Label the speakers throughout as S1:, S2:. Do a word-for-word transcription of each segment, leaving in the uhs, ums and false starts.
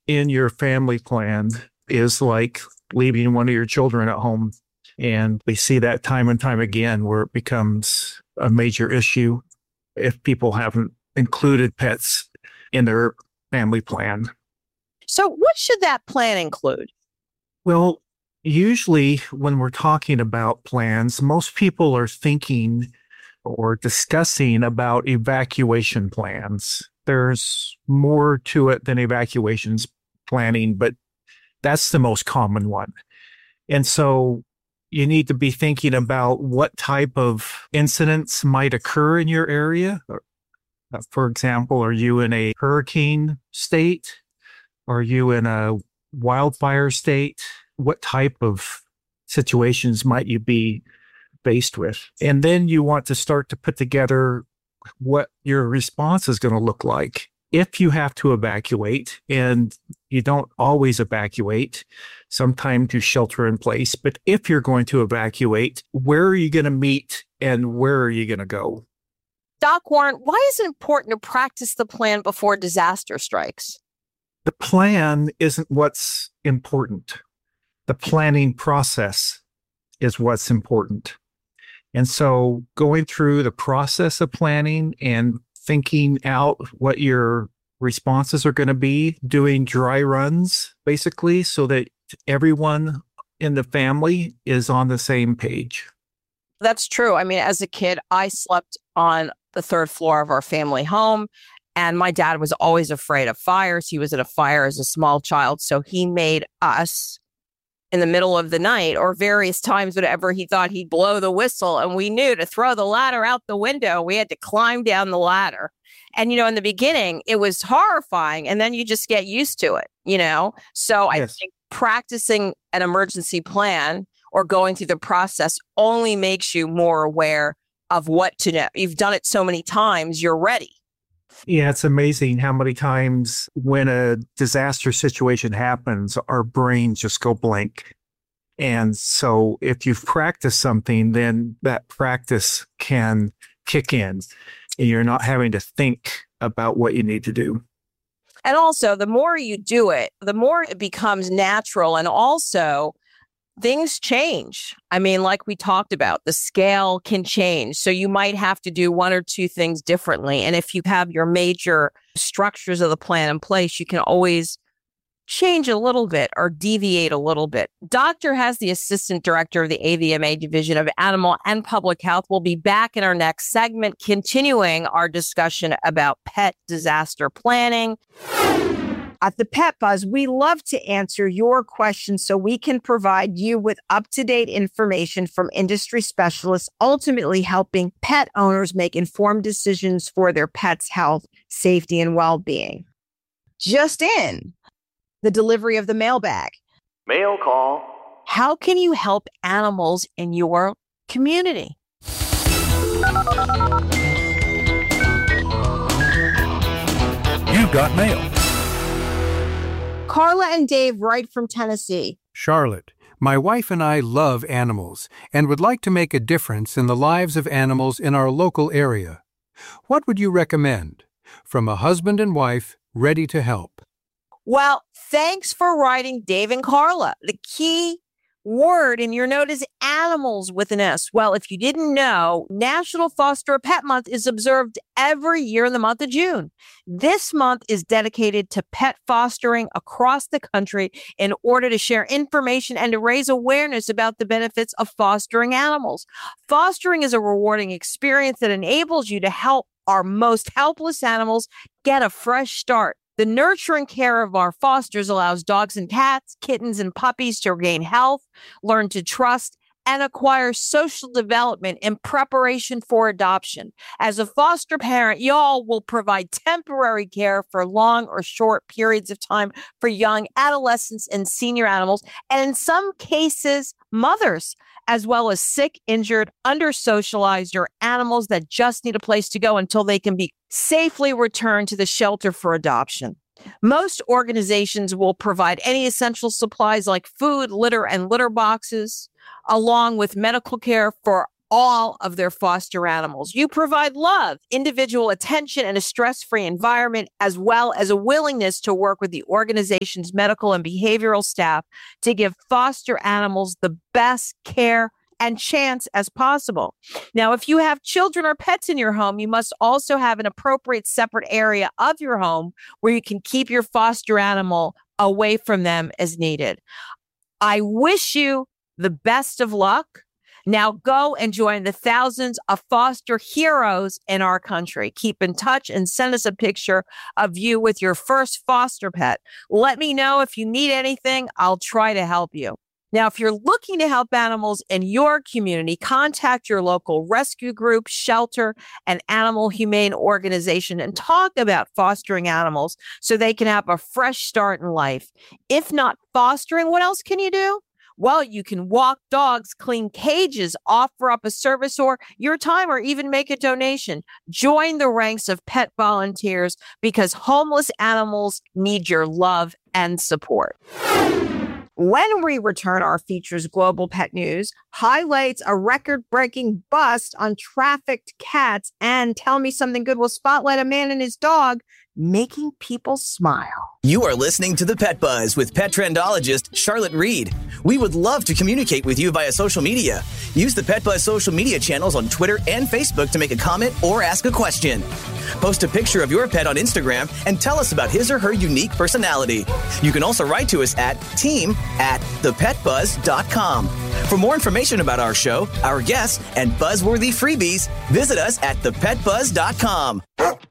S1: in your family plan is like leaving one of your children at home. And we see that time and time again where it becomes a major issue if people haven't included pets in their family plan.
S2: So what should that plan include?
S1: Well, usually when we're talking about plans, most people are thinking or discussing about evacuation plans. There's more to it than evacuations planning, but that's the most common one. And so you need to be thinking about what type of incidents might occur in your area. For example, are you in a hurricane state? Are you in a wildfire state? What type of situations might you be faced with? And then you want to start to put together what your response is going to look like. If you have to evacuate, and you don't always evacuate, sometimes you shelter in place, but if you're going to evacuate, where are you going to meet and where are you going to go?
S2: Doc Warren, why is it important to practice the plan before disaster strikes?
S1: The plan isn't what's important. The planning process is what's important. And so going through the process of planning and thinking out what your responses are going to be, doing dry runs, basically, so that everyone in the family is on the same page.
S2: That's true. I mean, as a kid, I slept on the third floor of our family home, and my dad was always afraid of fires. He was in a fire as a small child, so he made us in the middle of the night or various times, whatever, he thought he'd blow the whistle. And we knew to throw the ladder out the window, we had to climb down the ladder. And, you know, in the beginning, it was horrifying. And then you just get used to it, you know? So yes. I think practicing an emergency plan or going through the process only makes you more aware of what to know. You've done it so many times, you're ready.
S1: Yeah, it's amazing how many times when a disaster situation happens, our brains just go blank. And so if you've practiced something, then that practice can kick in and you're not having to think about what you need to do.
S2: And also, the more you do it, the more it becomes natural. And also, things change. I mean, like we talked about, the scale can change. So you might have to do one or two things differently. And if you have your major structures of the plan in place, you can always change a little bit or deviate a little bit. Doctor Has, the assistant director of the A V M A Division of Animal and Public Health, will be back in our next segment, continuing our discussion about pet disaster planning. At the Pet Buzz, we love to answer your questions so we can provide you with up-to-date information from industry specialists, ultimately helping pet owners make informed decisions for their pet's health, safety, and well-being. Just in, the delivery of the mailbag.
S3: Mail call.
S2: How can you help animals in your community?
S4: You've got mail.
S2: Carla and Dave write from Tennessee.
S5: Charlotte, my wife and I love animals and would like to make a difference in the lives of animals in our local area. What would you recommend? From a husband and wife ready to help.
S2: Well, thanks for writing, Dave and Carla. The key word in your note is animals with an S. Well, if you didn't know, National Foster a Pet Month is observed every year in the month of June. This month is dedicated to pet fostering across the country in order to share information and to raise awareness about the benefits of fostering animals. Fostering is a rewarding experience that enables you to help our most helpless animals get a fresh start. The nurturing care of our fosters allows dogs and cats, kittens and puppies to regain health, learn to trust, and acquire social development in preparation for adoption. As a foster parent, y'all will provide temporary care for long or short periods of time for young adolescents and senior animals, and in some cases, mothers, as well as sick, injured, under-socialized, or animals that just need a place to go until they can be safely returned to the shelter for adoption. Most organizations will provide any essential supplies like food, litter, and litter boxes, along with medical care for all of their foster animals. You provide love, individual attention, and a stress-free environment, as well as a willingness to work with the organization's medical and behavioral staff to give foster animals the best care and chance as possible. Now, if you have children or pets in your home, you must also have an appropriate separate area of your home where you can keep your foster animal away from them as needed. I wish you the best of luck. Now go and join the thousands of foster heroes in our country. Keep in touch and send us a picture of you with your first foster pet. Let me know if you need anything. I'll try to help you. Now, if you're looking to help animals in your community, contact your local rescue group, shelter, and animal humane organization and talk about fostering animals so they can have a fresh start in life. If not fostering, what else can you do? Well, you can walk dogs, clean cages, offer up a service or your time, or even make a donation. Join the ranks of pet volunteers because homeless animals need your love and support. When we return, our features Global Pet News highlights a record-breaking bust on trafficked cats, and Tell Me Something Good will spotlight a man and his dog making people smile.
S3: You are listening to The Pet Buzz with pet trendologist Charlotte Reed. We would love to communicate with you via social media. Use the Pet Buzz social media channels on Twitter and Facebook to make a comment or ask a question. Post a picture of your pet on Instagram and tell us about his or her unique personality. You can also write to us at team at the pet buzz dot com. For more information about our show, our guests, and buzzworthy freebies, visit us at the pet buzz dot com.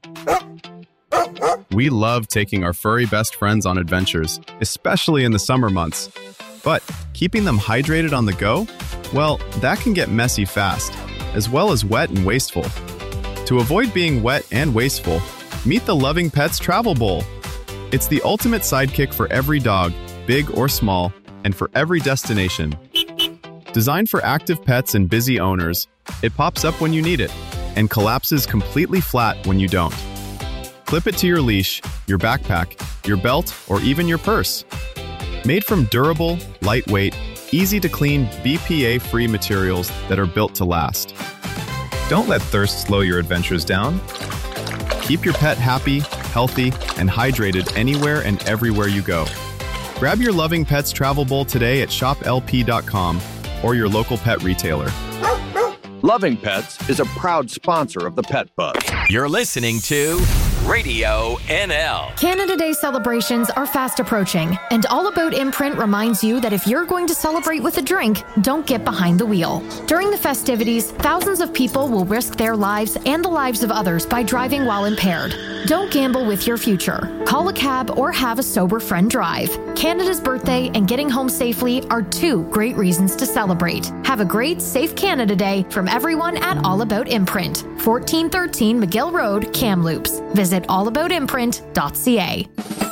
S6: We love taking our furry best friends on adventures, especially in the summer months. But keeping them hydrated on the go? Well, that can get messy fast, as well as wet and wasteful. To avoid being wet and wasteful, meet the Loving Pets Travel Bowl. It's the ultimate sidekick for every dog, big or small, and for every destination. Designed for active pets and busy owners, it pops up when you need it and collapses completely flat when you don't. Clip it to your leash, your backpack, your belt, or even your purse. Made from durable, lightweight, easy-to-clean, B P A-free materials that are built to last. Don't let thirst slow your adventures down. Keep your pet happy, healthy, and hydrated anywhere and everywhere you go. Grab your Loving Pets Travel Bowl today at shop L P dot com or your local pet retailer.
S4: Loving Pets is a proud sponsor of the Pet Buzz.
S7: You're listening to Radio N L.
S8: Canada Day celebrations are fast approaching, and All About Imprint reminds you that if you're going to celebrate with a drink, don't get behind the wheel. During the festivities, thousands of people will risk their lives and the lives of others by driving while impaired. Don't gamble with your future. Call a cab or have a sober friend drive. Canada's birthday and getting home safely are two great reasons to celebrate. Have a great, safe Canada Day from everyone at All About Imprint, fourteen thirteen McGill Road, Kamloops. Visit all about imprint dot c a.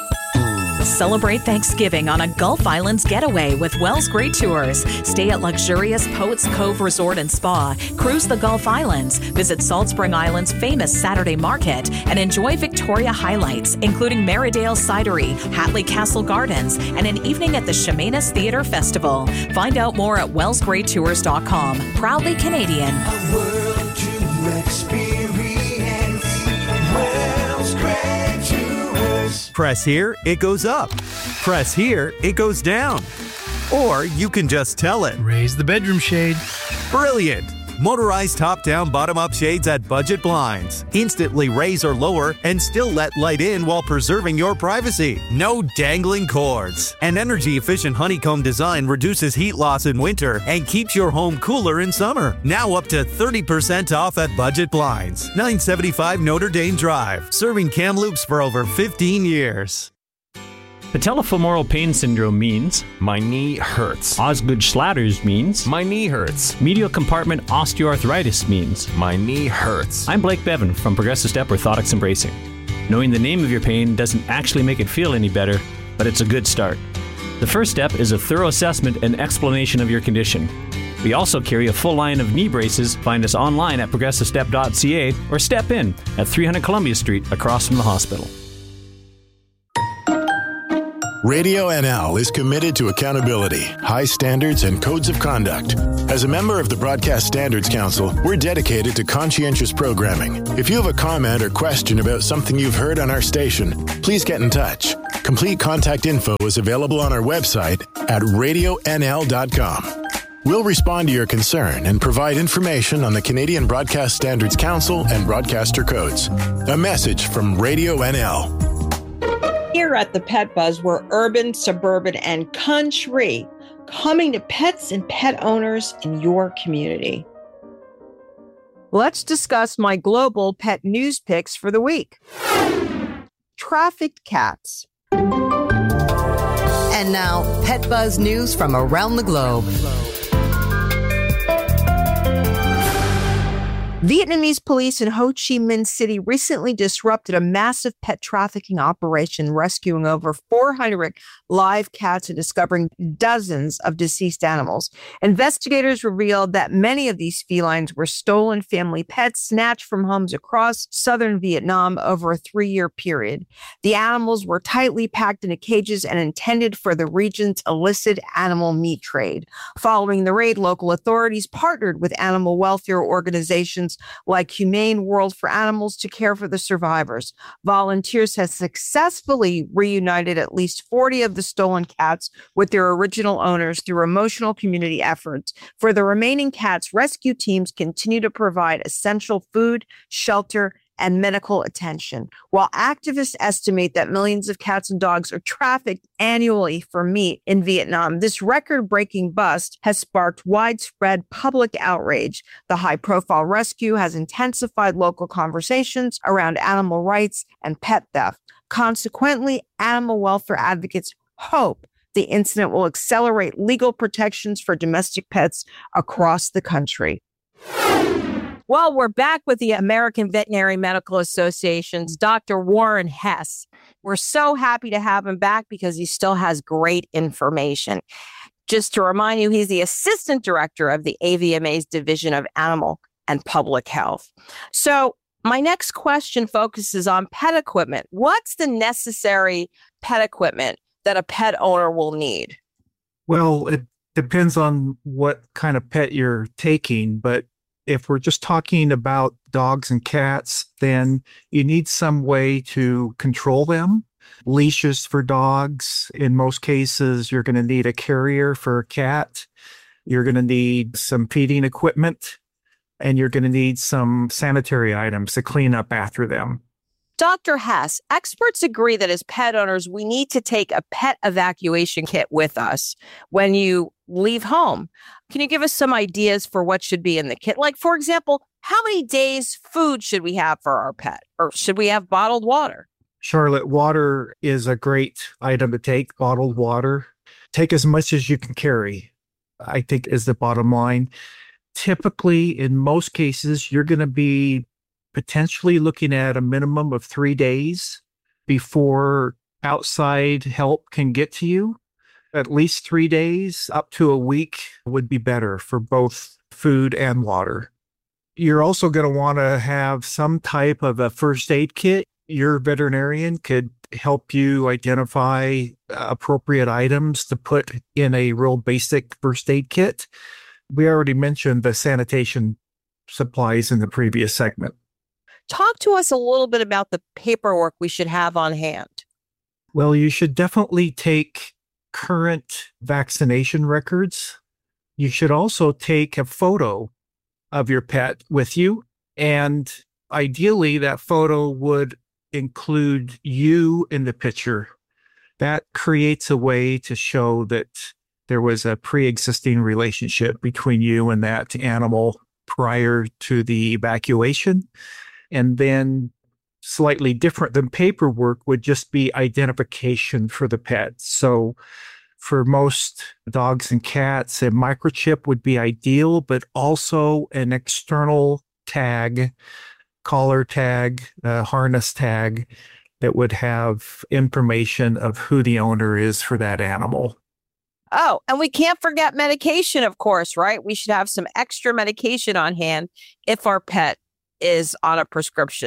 S9: Celebrate Thanksgiving on a Gulf Islands getaway with Wells Great Tours. Stay at luxurious Poets Cove Resort and Spa, cruise the Gulf Islands, visit Salt Spring Island's famous Saturday Market, and enjoy Victoria highlights, including Maridale Cidery, Hatley Castle Gardens, and an evening at the Chemainus Theatre Festival. Find out more at wells great tours dot com. Proudly Canadian.
S10: A world to experience. Wells Great Tours.
S11: Press here, it goes up. Press here, it goes down. Or you can just tell it.
S12: Raise the bedroom shade.
S11: Brilliant! Motorized top-down, bottom-up shades at Budget Blinds. Instantly raise or lower and still let light in while preserving your privacy. No dangling cords. An energy-efficient honeycomb design reduces heat loss in winter and keeps your home cooler in summer. Now up to thirty percent off at Budget Blinds. nine seventy-five Notre Dame Drive. Serving Kamloops for over fifteen years.
S13: Patellofemoral pain syndrome means
S14: my knee hurts.
S13: Osgood-Schlatters means
S14: my knee hurts.
S13: Medial compartment osteoarthritis means
S14: my knee hurts.
S13: I'm Blake Bevan from Progressive Step Orthotics and Bracing. Knowing the name of your pain doesn't actually make it feel any better, but it's a good start. The first step is a thorough assessment and explanation of your condition. We also carry a full line of knee braces. Find us online at progressive step dot c a or step in at three hundred Columbia Street across from the hospital.
S12: Radio N L is committed to accountability, high standards, and codes of conduct. As a member of the Broadcast Standards Council, we're dedicated to conscientious programming. If you have a comment or question about something you've heard on our station, please get in touch. Complete contact info is available on our website at radio n l dot com. We'll respond to your concern and provide information on the Canadian Broadcast Standards Council and broadcaster codes. A message from Radio N L.
S2: Here at the Pet Buzz, we're urban, suburban, and country, coming to pets and pet owners in your community. Let's discuss my global pet news picks for the week. Trafficked cats.
S15: And now, Pet Buzz news from around the globe.
S2: Vietnamese police in Ho Chi Minh City recently disrupted a massive pet trafficking operation, rescuing over four hundred live cats and discovering dozens of deceased animals. Investigators revealed that many of these felines were stolen family pets snatched from homes across southern Vietnam over a three-year period. The animals were tightly packed into cages and intended for the region's illicit animal meat trade. Following the raid, local authorities partnered with animal welfare organizations like Humane World for Animals to care for the survivors. Volunteers have successfully reunited at least forty of the stolen cats with their original owners through emotional community efforts. For the remaining cats, rescue teams continue to provide essential food, shelter, and medical attention. While activists estimate that millions of cats and dogs are trafficked annually for meat in Vietnam, this record-breaking bust has sparked widespread public outrage. The high-profile rescue has intensified local conversations around animal rights and pet theft. Consequently, animal welfare advocates hope the incident will accelerate legal protections for domestic pets across the country. Well, we're back with the American Veterinary Medical Association's Doctor Warren Hess. We're so happy to have him back because he still has great information. Just to remind you, he's the Assistant Director of the A V M A's Division of Animal and Public Health. So my next question focuses on pet equipment. What's the necessary pet equipment that a pet owner will need?
S1: Well, it depends on what kind of pet you're taking, but if we're just talking about dogs and cats, then you need some way to control them. Leashes for dogs. In most cases, you're going to need a carrier for a cat. You're going to need some feeding equipment, and you're going to need some sanitary items to clean up after them.
S2: Doctor Hess, experts agree that as pet owners, we need to take a pet evacuation kit with us when you leave home. Can you give us some ideas for what should be in the kit? Like, for example, how many days food should we have for our pet? Or should we have bottled water?
S1: Charlotte, water is a great item to take, bottled water. Take as much as you can carry, I think, is the bottom line. Typically, in most cases, you're going to be potentially looking at a minimum of three days before outside help can get to you. At least three days, up to a week would be better for both food and water. You're also going to want to have some type of a first aid kit. Your veterinarian could help you identify appropriate items to put in a real basic first aid kit. We already mentioned the sanitation supplies in the previous segment.
S2: Talk to us a little bit about the paperwork we should have on hand.
S1: Well, you should definitely take current vaccination records. You should also take a photo of your pet with you. And ideally, that photo would include you in the picture. That creates a way to show that there was a pre-existing relationship between you and that animal prior to the evacuation. And then slightly different than paperwork would just be identification for the pet. So for most dogs and cats, a microchip would be ideal, but also an external tag, collar tag, uh, harness tag that would have information of who the owner is for that animal.
S2: Oh, and we can't forget medication, of course, right? We should have some extra medication on hand if our pet is on a prescription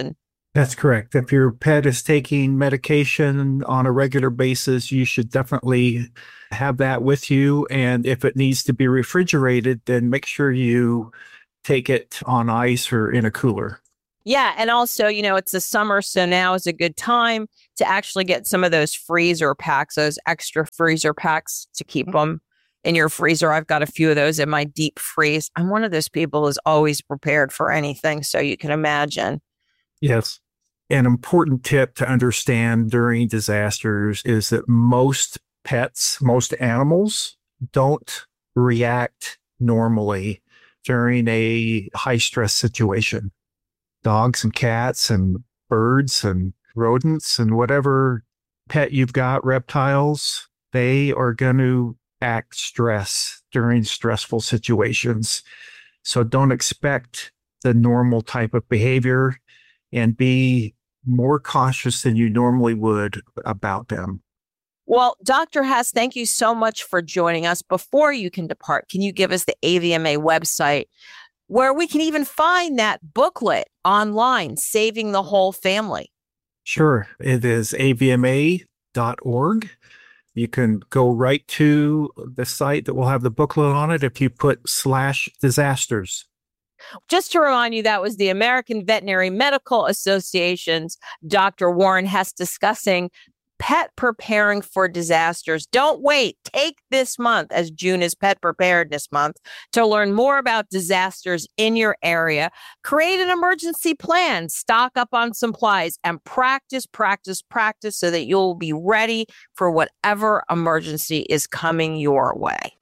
S1: That's correct. If your pet is taking medication on a regular basis, you should definitely have that with you. And if it needs to be refrigerated, then make sure you take it on ice or in a cooler.
S2: Yeah. And also, you know, it's the summer. So now is a good time to actually get some of those freezer packs, those extra freezer packs to keep them in your freezer. I've got a few of those in my deep freeze. I'm one of those people who's always prepared for anything. So you can imagine.
S1: Yes. An important tip to understand during disasters is that most pets, most animals don't react normally during a high stress situation. Dogs and cats and birds and rodents and whatever pet you've got, reptiles, they are going to act stress during stressful situations. So don't expect the normal type of behavior and be more cautious than you normally would about them.
S2: Well, Doctor Hess, thank you so much for joining us. Before you can depart, can you give us the A V M A website where we can even find that booklet online, Saving the Whole Family?
S1: Sure. It is A V M A dot org. You can go right to the site that will have the booklet on it if you put slash disasters.
S2: Just to remind you, that was the American Veterinary Medical Association's Doctor Warren Hess discussing pet preparing for disasters. Don't wait. Take this month, as June is Pet Preparedness Month, to learn more about disasters in your area. Create an emergency plan, stock up on supplies, and practice, practice, practice so that you'll be ready for whatever emergency is coming your way.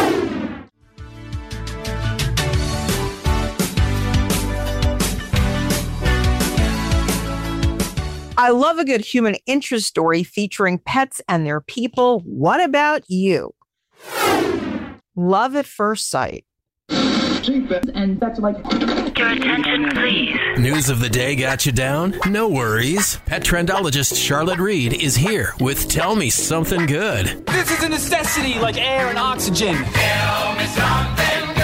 S2: I love a good human interest story featuring pets and their people. What about you? Love at first sight.
S16: And that's like your attention, please.
S14: News of the day got you down? No worries. Pet trendologist Charlotte Reed is here with Tell Me Something Good.
S17: This is a necessity like air and oxygen. Tell me something good.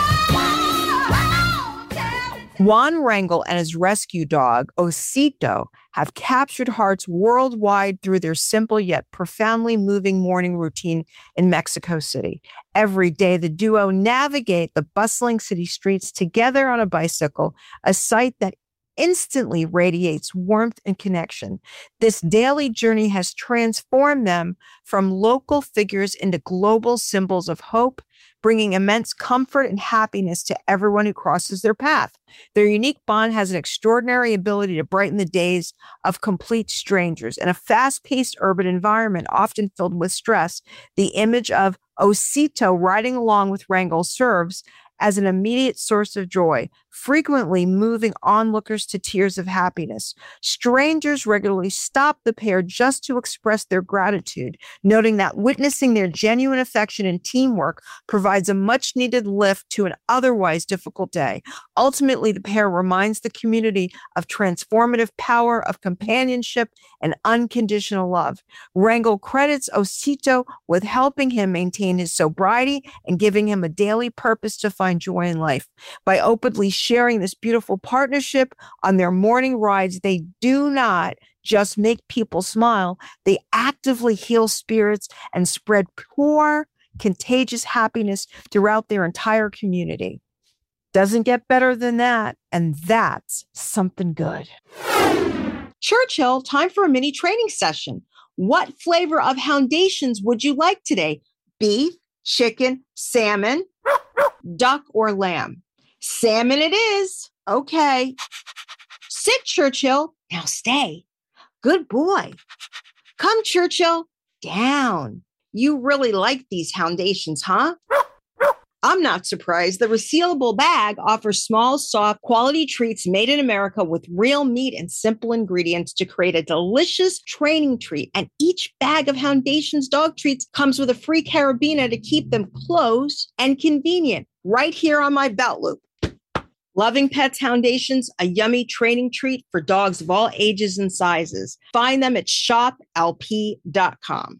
S2: Juan Rangel and his rescue dog, Osito, have captured hearts worldwide through their simple yet profoundly moving morning routine in Mexico City. Every day, the duo navigate the bustling city streets together on a bicycle, a sight that instantly radiates warmth and connection. This daily journey has transformed them from local figures into global symbols of hope, bringing immense comfort and happiness to everyone who crosses their path. Their unique bond has an extraordinary ability to brighten the days of complete strangers. In a fast-paced urban environment, often filled with stress, the image of Osito riding along with Rangel serves as an immediate source of joy, frequently moving onlookers to tears of happiness. Strangers regularly stop the pair just to express their gratitude, noting that witnessing their genuine affection and teamwork provides a much-needed lift to an otherwise difficult day. Ultimately, the pair reminds the community of transformative power of companionship and unconditional love. Rangel credits Osito with helping him maintain his sobriety and giving him a daily purpose to find joy in life. By openly sharing this beautiful partnership on their morning rides, they do not just make people smile, they actively heal spirits and spread pure, contagious happiness throughout their entire community. Doesn't get better than that, and that's something good. Churchill, time for a mini training session. What flavor of Houndations would you like today? Beef, chicken, salmon, duck, or lamb? Salmon it is. Okay. Sit, Churchill. Now stay. Good boy. Come, Churchill. Down. You really like these Houndations, huh? I'm not surprised. The resealable bag offers small, soft, quality treats made in America with real meat and simple ingredients to create a delicious training treat. And each bag of Houndations dog treats comes with a free carabiner to keep them close and convenient right here on my belt loop. Loving Pets Houndations, a yummy training treat for dogs of all ages and sizes. Find them at shop L P dot com.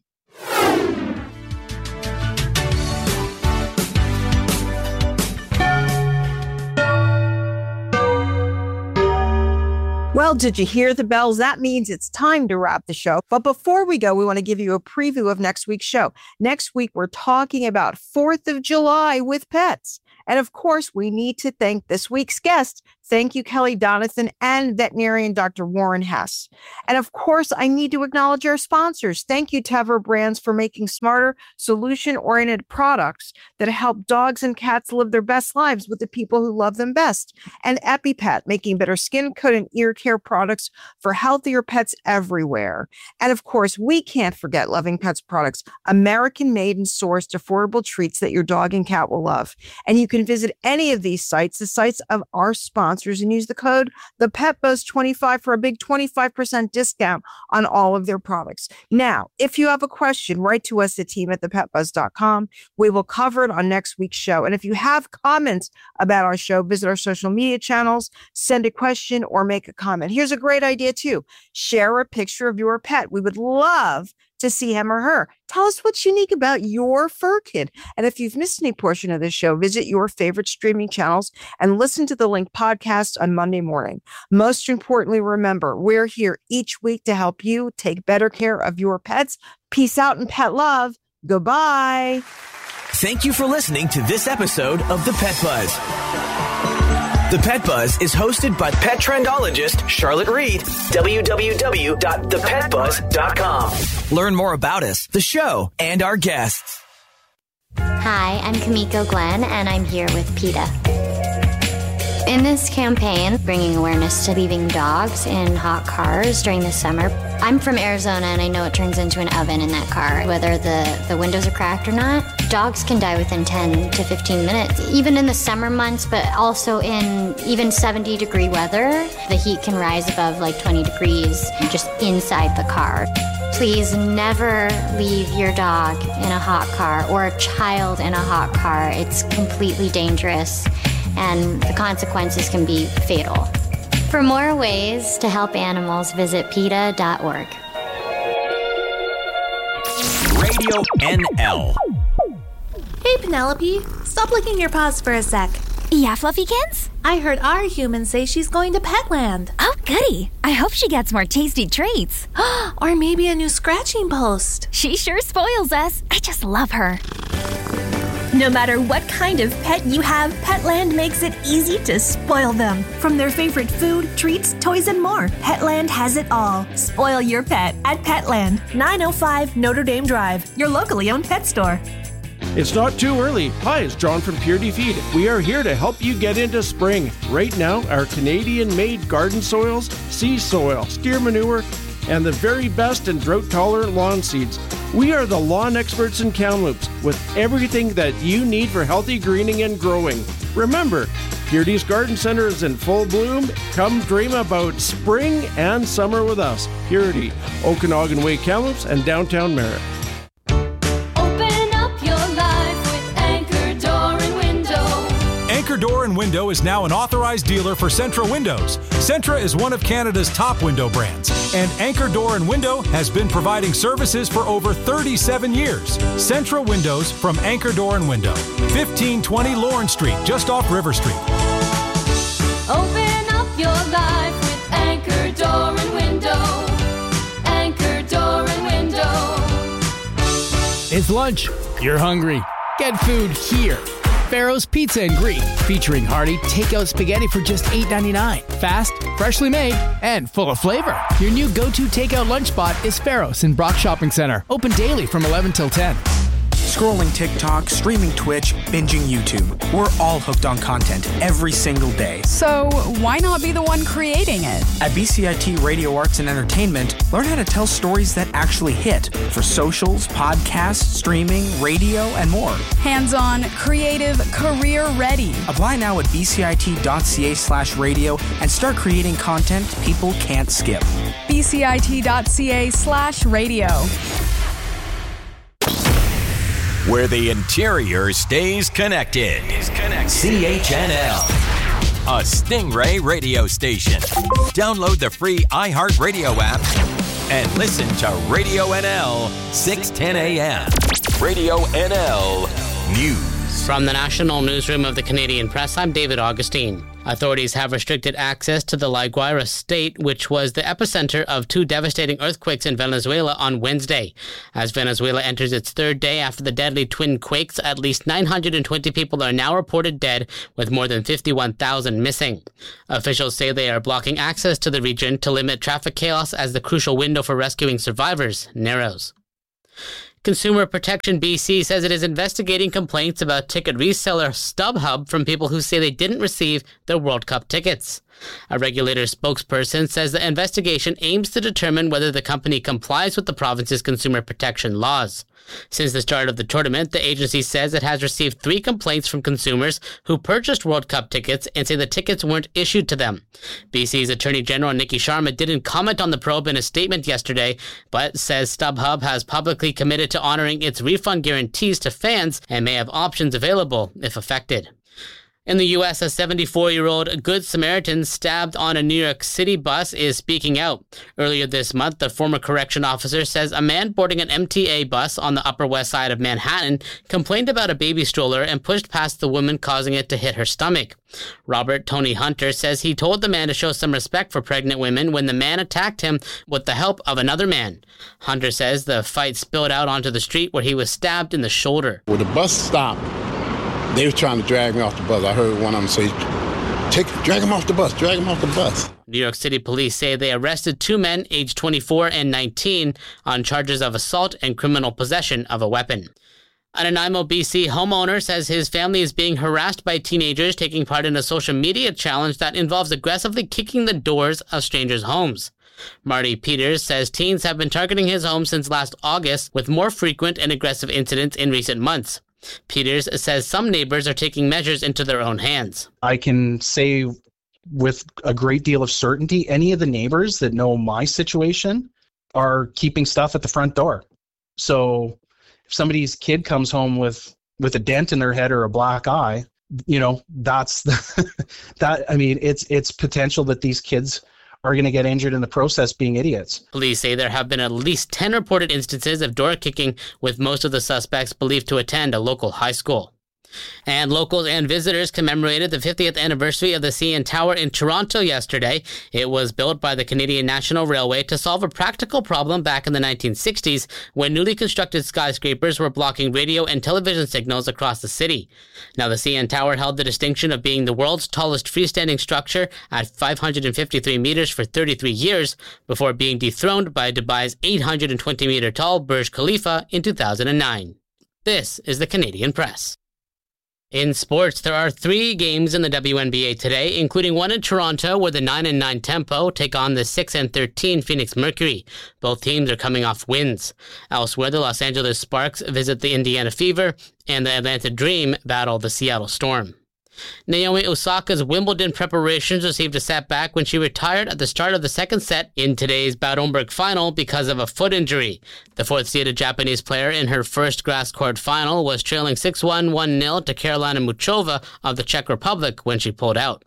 S2: Well, did you hear the bells? That means it's time to wrap the show. But before we go, we want to give you a preview of next week's show. Next week, we're talking about fourth of July with pets. And of course, we need to thank this week's guest. Thank you, Kelly Donathan and veterinarian Doctor Warren Hess. And of course, I need to acknowledge our sponsors. Thank you, Tevra Brands, for making smarter, solution-oriented products that help dogs and cats live their best lives with the people who love them best. And EpiPet, making better skin, coat, and ear care products for healthier pets everywhere. And of course, we can't forget Loving Pets products, American-made and sourced affordable treats that your dog and cat will love. And you can visit any of these sites, the sites of our sponsors, and use the code the Pet Buzz twenty-five for a big twenty-five percent discount on all of their products. Now, if you have a question, write to us at team at the pet buzz dot com. We will cover it on next week's show. And if you have comments about our show, visit our social media channels, send a question, or make a comment. Here's a great idea too. Share a picture of your pet. We would love to see him or her. Tell us what's unique about your fur kid. And if you've missed any portion of this show, visit your favorite streaming channels and listen to the Link podcast on Monday morning. Most importantly, remember, we're here each week to help you take better care of your pets. Peace out and pet love. Goodbye.
S3: Thank you for listening to this episode of The Pet Buzz. The Pet Buzz is hosted by pet trendologist Charlotte Reed. w w w dot the pet buzz dot com. Learn more about us, the show, and our guests.
S18: Hi, I'm Kamiko Glenn, and I'm here with PETA. In this campaign, bringing awareness to leaving dogs in hot cars during the summer, I'm from Arizona, and I know it turns into an oven in that car, whether the, the windows are cracked or not. Dogs can die within ten to fifteen minutes, even in the summer months, but also in even seventy degree weather. The heat can rise above like twenty degrees just inside the car. Please never leave your dog in a hot car or a child in a hot car. It's completely dangerous, and the consequences can be fatal. For more ways to help animals, visit PETA dot org.
S7: Radio N L.
S19: Hey, Penelope. Stop licking your paws for a sec.
S20: Yeah, Fluffykins?
S19: I heard our human say she's going to Petland.
S20: Oh, goody. I hope she gets more tasty treats.
S19: Or maybe a new scratching post.
S20: She sure spoils us. I just love her.
S21: No matter what kind of pet you have, Petland makes it easy to spoil them. From their favorite food, treats, toys, and more, Petland has it all. Spoil your pet at Petland, nine oh five Notre Dame Drive, your locally owned pet store.
S22: It's not too early. Hi, it's John from Purity Feed. We are here to help you get into spring. Right now, our Canadian-made garden soils, sea soil, steer manure, and the very best in drought-tolerant lawn seeds. We are the lawn experts in Kamloops with everything that you need for healthy greening and growing. Remember, Purity's Garden Center is in full bloom. Come dream about spring and summer with us. Purity, Okanagan Way, Kamloops, and downtown Merritt.
S23: Anchor Door and Window is now an authorized dealer for Centra Windows. Centra is one of Canada's top window brands, and Anchor Door and Window has been providing services for over thirty-seven years. Centra Windows from Anchor Door and Window, fifteen twenty Lawrence Street, just off River Street.
S10: Open up your life with Anchor Door and Window. Anchor Door and Window.
S24: It's lunch. You're hungry. Get food here. Pharaoh's Pizza and Greek, featuring hearty takeout spaghetti for just eight ninety-nine. Fast, freshly made, and full of flavor. Your new go-to takeout lunch spot is Pharaoh's in Brock Shopping Center. Open daily from eleven till ten.
S25: Scrolling TikTok, streaming Twitch, binging YouTube. We're all hooked on content every single day.
S26: So why not be the one creating it?
S25: At B C I T Radio Arts and Entertainment, learn how to tell stories that actually hit for socials, podcasts, streaming, radio, and more.
S26: Hands-on, creative, career-ready.
S25: Apply now at bcit.ca slash radio and start creating content people can't skip.
S26: bcit.ca slash radio.
S7: Where the interior stays connected. Is connected. C H N L, a Stingray radio station. Download the free iHeartRadio app and listen to Radio N L, six ten a.m. Radio N L News.
S27: From the National Newsroom of the Canadian Press, I'm David Augustine.
S4: Authorities have restricted access to the La Guaira state, which was the epicenter of two devastating earthquakes in Venezuela on Wednesday. As Venezuela enters its third day after the deadly twin quakes, at least nine hundred twenty people are now reported dead, with more than fifty-one thousand missing. Officials say they are blocking access to the region to limit traffic chaos as the crucial window for rescuing survivors narrows. Consumer Protection B C says it is investigating complaints about ticket reseller StubHub from people who say they didn't receive their World Cup tickets. A regulator spokesperson says the investigation aims to determine whether the company complies with the province's consumer protection laws. Since the start of the tournament, the agency says it has received three complaints from consumers who purchased World Cup tickets and say the tickets weren't issued to them. B C's Attorney General Nikki Sharma didn't comment on the probe in a statement yesterday, but says StubHub has publicly committed to honoring its refund guarantees to fans and may have options available if affected. In the U S, a seventy-four-year-old Good Samaritan stabbed on a New York City bus is speaking out. Earlier this month, the former correction officer says a man boarding an M T A bus on the Upper West Side of Manhattan complained about a baby stroller and pushed past the woman, causing it to hit her stomach. Robert Tony Hunter says he told the man to show some respect for pregnant women when the man attacked him with the help of another man. Hunter says the fight spilled out onto the street where he was stabbed in the shoulder.
S5: When the bus stopped, they were trying to drag me off the bus. I heard one of them say, "Take, drag him off the bus, drag him off the bus."
S4: New York City police say they arrested two men aged twenty-four and nineteen on charges of assault and criminal possession of a weapon. A Nanaimo, B C homeowner says his family is being harassed by teenagers taking part in a social media challenge that involves aggressively kicking the doors of strangers' homes. Marty Peters says teens have been targeting his home since last August, with more frequent and aggressive incidents in recent months. Peters says some neighbors are taking measures into their own hands.
S6: I can say with a great deal of certainty, any of the neighbors that know my situation are keeping stuff at the front door. So if somebody's kid comes home with, with a dent in their head or a black eye, you know, that's the, that, I mean, it's, it's potential that these kids are going to get injured in the process being idiots.
S4: Police say there have been at least ten reported instances of door kicking, with most of the suspects believed to attend a local high school. And locals and visitors commemorated the fiftieth anniversary of the C N Tower in Toronto yesterday. It was built by the Canadian National Railway to solve a practical problem back in the nineteen sixties when newly constructed skyscrapers were blocking radio and television signals across the city. Now, the C N Tower held the distinction of being the world's tallest freestanding structure at five hundred fifty-three meters for thirty-three years before being dethroned by Dubai's eight hundred twenty meter tall Burj Khalifa in two thousand nine. This is the Canadian Press. In sports, there are three games in the W N B A today, including one in Toronto where the nine and nine Tempo take on the six and thirteen Phoenix Mercury. Both teams are coming off wins. Elsewhere, the Los Angeles Sparks visit the Indiana Fever, and the Atlanta Dream battle the Seattle Storm. Naomi Osaka's Wimbledon preparations received a setback when she retired at the start of the second set in today's Bad-Homburg final because of a foot injury. The fourth-seeded Japanese player in her first grass court final was trailing six one, one nil to Karolina Muchova of the Czech Republic when she pulled out.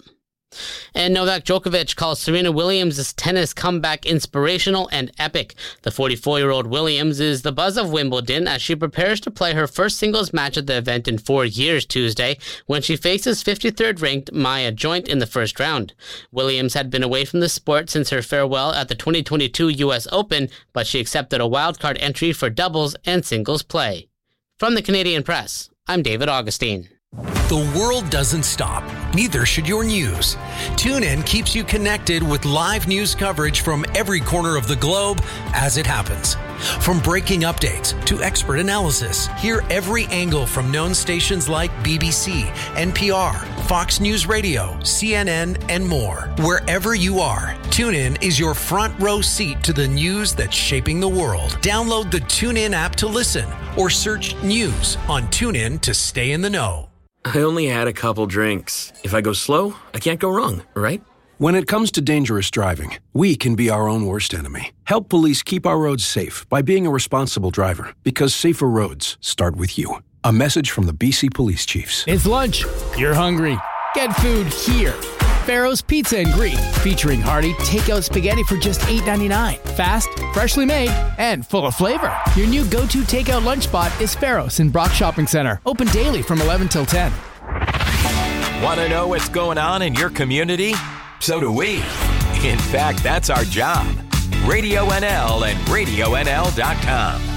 S4: And Novak Djokovic calls Serena Williams' tennis comeback inspirational and epic. The forty-four-year-old Williams is the buzz of Wimbledon as she prepares to play her first singles match at the event in four years Tuesday when she faces fifty-third ranked Maya Joint in the first round. Williams had been away from the sport since her farewell at the twenty twenty-two U S Open, but she accepted a wildcard entry for doubles and singles play. From the Canadian Press, I'm David Augustine.
S14: The world doesn't stop. Neither should your news. TuneIn keeps you connected with live news coverage from every corner of the globe as it happens. From breaking updates to expert analysis, hear every angle from known stations like B B C, N P R, Fox News Radio, C N N, and more. Wherever you are, TuneIn is your front row seat to the news that's shaping the world. Download the TuneIn app to listen or search news on TuneIn to stay in the know.
S8: I only had a couple drinks. If I go slow, I can't go wrong, right?
S9: When it comes to dangerous driving, we can be our own worst enemy. Help police keep our roads safe by being a responsible driver, because safer roads start with you. A message from the B C Police Chiefs.
S24: It's lunch. You're hungry. Get food here. Pharaoh's Pizza and Greek, featuring hearty takeout spaghetti for just eight ninety-nine. Fast, freshly made, and full of flavor. Your new go-to takeout lunch spot is Pharaoh's in Brock Shopping Center. Open daily from eleven till ten.
S7: Want to know what's going on in your community? So do we. In fact, that's our job. Radio N L and radio N L dot com.